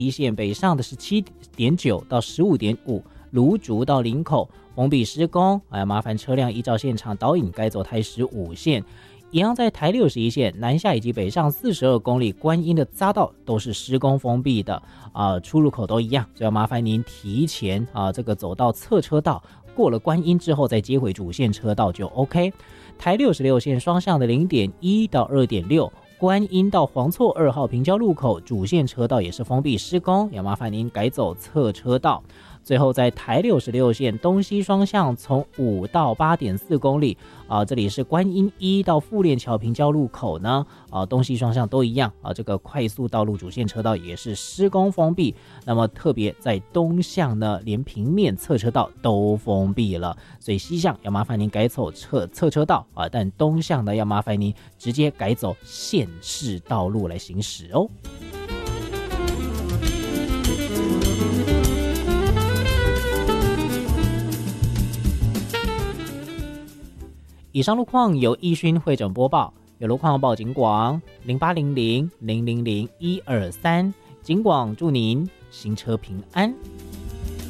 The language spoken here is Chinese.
一线北上的17.9到15.5，芦竹到林口封闭施工，麻烦车辆依照现场导引该走台15线。一样在台61线南下以及北上42公里观音的匝道都是施工封闭的出入口都一样，所以要麻烦您提前这个走到侧车道，过了观音之后再接回主线车道就 OK。台66线双向的0.1到2.6，观音到黄厝2号平交路口主线车道也是封闭施工，要麻烦您改走侧车道。最后在台66线东西双向从5到8.4公里这里是观音1到富链桥平交路口呢东西双向都一样这个快速道路主线车道也是施工封闭。那么特别在东向呢，连平面侧车道都封闭了，所以西向要麻烦您改走侧车道但东向呢要麻烦您直接改走县市道路来行驶哦。以上路况由易勋会诊播报，有路况报警广0800000123，警广祝您行车平安。